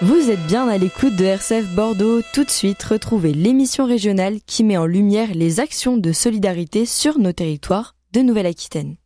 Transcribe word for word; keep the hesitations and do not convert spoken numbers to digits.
Vous êtes bien à l'écoute de R C F Bordeaux. Tout de suite, retrouvez l'émission régionale qui met en lumière les actions de solidarité sur nos territoires de Nouvelle-Aquitaine.